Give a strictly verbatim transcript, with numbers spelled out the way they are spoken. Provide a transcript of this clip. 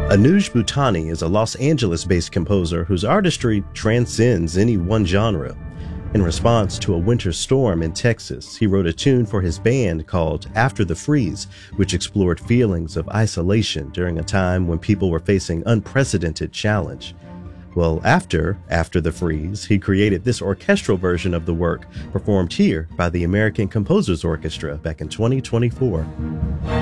Anuj Bhutani is a Los Angeles-based composer whose artistry transcends any one genre. In response to a winter storm in Texas, he wrote a tune for his band called After the Freeze, which explored feelings of isolation during a time when people were facing unprecedented challenge. Well, after After the Freeze, he created this orchestral version of the work performed here by the American Composers Orchestra back in twenty twenty-four.